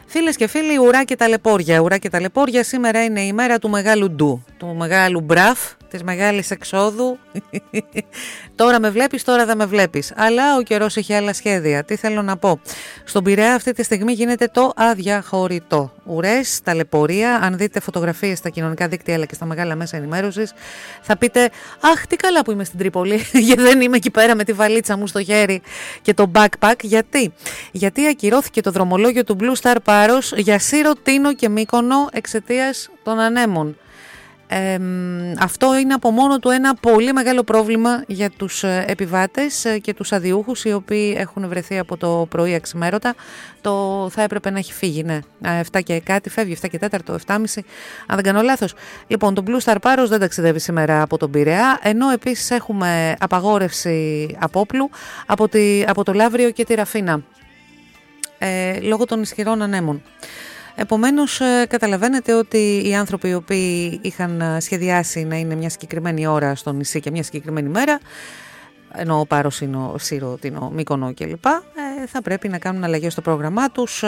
Φίλες και φίλοι, ουρά και ταλαιπώρια. Ουρά και ταλαιπώρια, σήμερα είναι η μέρα του μεγάλου ντου, του μεγάλου μπραφ, της μεγάλης εξόδου. Τώρα με βλέπεις, τώρα δεν με βλέπεις. Αλλά ο καιρός έχει άλλα σχέδια. Τι θέλω να πω. Στον Πειραιά αυτή τη στιγμή γίνεται το αδιαχωρητό. Ουρές, ταλαιπωρία. Αν δείτε φωτογραφίες στα κοινωνικά δίκτυα αλλά και στα μεγάλα μέσα ενημέρωσης, θα πείτε «Αχ, τι καλά που είμαι στην Τρίπολη, γιατί δεν είμαι εκεί πέρα με τη βαλίτσα μου στο χέρι και το backpack». Γιατί ακυρώθηκε το δρομολόγιο του Blue Star Paros για Σύρο, Τίνο και Μύκονο εξαιτίας των ανέμων. Αυτό είναι από μόνο του ένα πολύ μεγάλο πρόβλημα για τους επιβάτες και τους αδιούχους, οι οποίοι έχουν βρεθεί από το πρωί αξιμέρωτα. Θα έπρεπε να έχει φύγει, ναι. 7 και κάτι φεύγει, 7 και 4, 7.30, αν δεν κάνω λάθος. Λοιπόν, το Blue Star Paros δεν ταξιδεύει σήμερα από τον Πειραιά, ενώ επίσης έχουμε απαγόρευση απόπλου από το Λαύριο και τη Ραφίνα, λόγω των ισχυρών ανέμων. Επομένως, καταλαβαίνετε ότι οι άνθρωποι οι οποίοι είχαν σχεδιάσει να είναι μια συγκεκριμένη ώρα στο νησί και μια συγκεκριμένη μέρα, ενώ ο Πάρος είναι ο Σύρο, Τίνο, Μύκονο κλπ, θα πρέπει να κάνουν αλλαγές στο πρόγραμμά τους.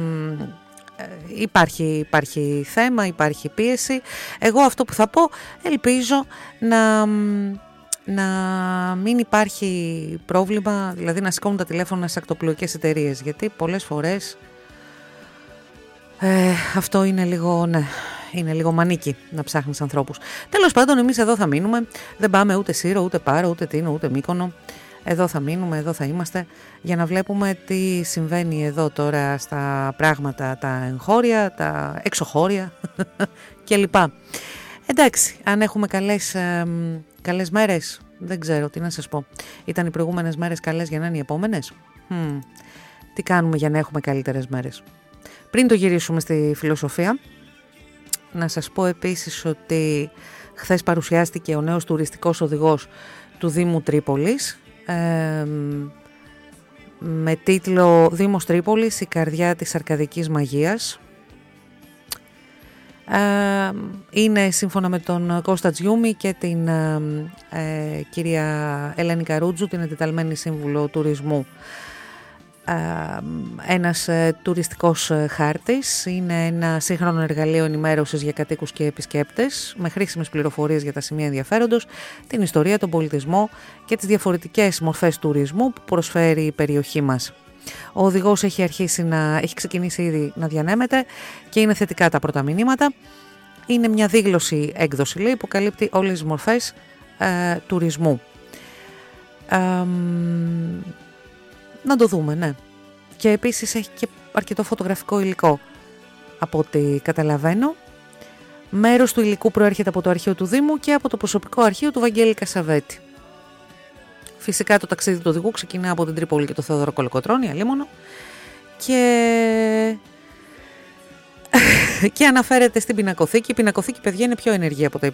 Υπάρχει θέμα, υπάρχει πίεση. Εγώ αυτό που θα πω, ελπίζω να μην υπάρχει πρόβλημα, δηλαδή να σηκώνουν τα τηλέφωνα στις ακτοπλοϊκές εταιρείες, γιατί πολλές φορές αυτό είναι λίγο, ναι, είναι λίγο μανίκι να ψάχνεις ανθρώπους. Τέλος πάντων, εμείς εδώ θα μείνουμε. Δεν πάμε ούτε Σύρο, ούτε Πάρο, ούτε Τίνο, ούτε Μύκονο. Εδώ θα μείνουμε, εδώ θα είμαστε, για να βλέπουμε τι συμβαίνει εδώ τώρα στα πράγματα, τα εγχώρια, τα εξωχώρια κλπ. Εντάξει, αν έχουμε καλές μέρες, δεν ξέρω τι να σας πω. Ήταν οι προηγούμενες μέρες καλές για να είναι οι επόμενες? Τι κάνουμε για να έχουμε καλύτερες μέρες? Πριν το γυρίσουμε στη φιλοσοφία, να σας πω επίσης ότι χθες παρουσιάστηκε ο νέος τουριστικός οδηγός του Δήμου Τρίπολης, με τίτλο «Δήμος Τρίπολης, η καρδιά της αρκαδικής μαγείας». Είναι σύμφωνα με τον Κώστα Τζιούμι και την κυρία Ελένη Καρούτζου, την εντεταλμένη σύμβουλο τουρισμού. Ένας τουριστικός χάρτης είναι ένα σύγχρονο εργαλείο ενημέρωσης για κατοίκους και επισκέπτες, με χρήσιμες πληροφορίες για τα σημεία ενδιαφέροντος, την ιστορία, τον πολιτισμό και τις διαφορετικές μορφές τουρισμού που προσφέρει η περιοχή μας. Ο οδηγός έχει ξεκινήσει ήδη να διανέμεται και είναι θετικά τα πρώτα μηνύματα. Είναι μια δίγλωση έκδοση, λέει, που καλύπτει όλες τις μορφές τουρισμού. Να το δούμε, ναι. Και επίσης έχει και αρκετό φωτογραφικό υλικό, από ό,τι καταλαβαίνω. Μέρος του υλικού προέρχεται από το αρχείο του Δήμου και από το προσωπικό αρχείο του Βαγγέλη Κασαβέτη. Φυσικά το ταξίδι του οδηγού ξεκινά από την Τρίπολη και το Θεόδωρο Κολοκοτρώνη, αλίμονο, και αναφέρεται στην πινακοθήκη. Η πινακοθήκη, παιδιά, είναι πιο ενεργή από τα